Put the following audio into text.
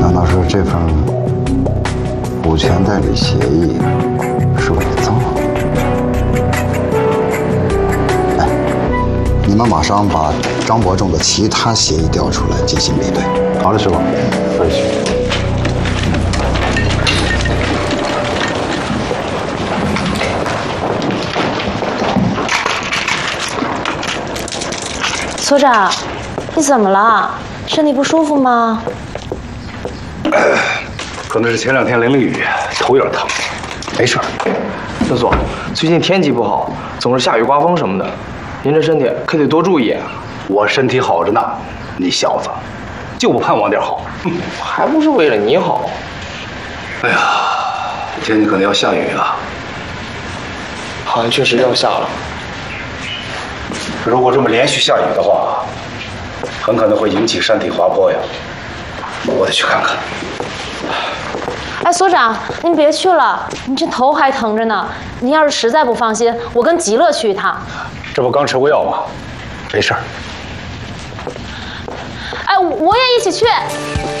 难道说这份股权代理协议是伪造？哎，你们马上把张伯仲的其他协议调出来进行比对。 好的，师傅。回去。 所长，你怎么了？身体不舒服吗？ 可能是前2天淋了雨，头有点疼，没事儿。 孙所，最近天气不好，总是下雨刮风什么的，您这身体可得多注意啊。 我身体好着呢，你小子就不盼望点好？ 还不是为了你好。 哎呀，天气可能要下雨了， 好像确实要下了。 如果这么连续下雨的话，很可能会引起山体滑坡呀。我得去看看。 哎，所长，您别去了，您这头还疼着呢。您要是实在不放心，我跟极乐去一趟。 这不刚吃过药吗？没事儿。 哎，我也一起去。